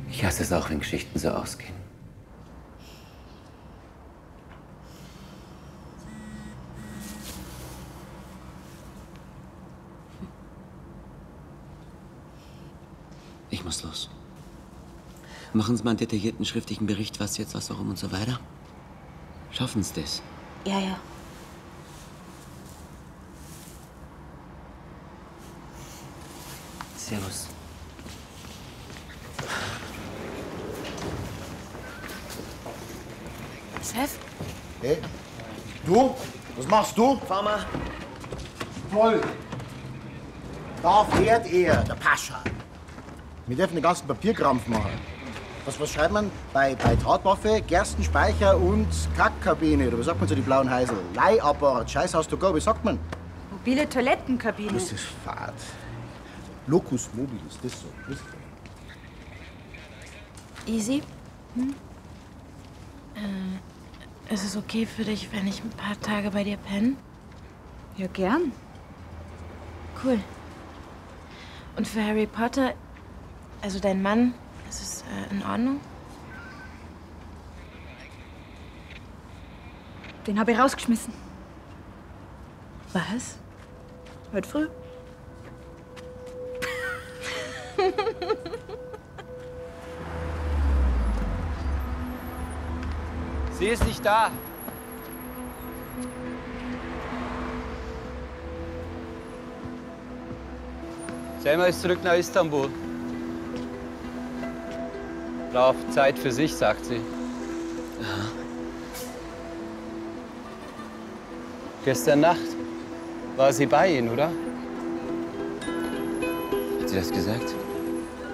Ich hasse es auch, wenn Geschichten so ausgehen. Ich muss los. Machen Sie mal einen detaillierten schriftlichen Bericht, was jetzt, was warum und so weiter. Schaffen Sie das? Ja, ja. Servus. Chef? Hey, du? Was machst du? Fahr mal. Toll. Da fährt er, der Pascha. Wir dürfen den ganzen Papierkrampf machen. Was schreibt man? Bei Tatwaffe, Gerstenspeicher und Kackkabine. Oder was sagt man zu die blauen Heisel? Leihapparat, Scheißhaus to go, wie sagt man? Mobile Toilettenkabine. Das ist Fahrt. Locus mobilis, das so. Das Easy? Ist es okay für dich, wenn ich ein paar Tage bei dir penne? Ja, gern. Cool. Und für Harry Potter, also dein Mann, ist es in Ordnung? Den habe ich rausgeschmissen. Was? Heute früh. Sie ist nicht da. Selma ist zurück nach Istanbul. Braucht Zeit für sich, sagt sie. Aha. Gestern Nacht war sie bei Ihnen, oder? Hat sie das gesagt?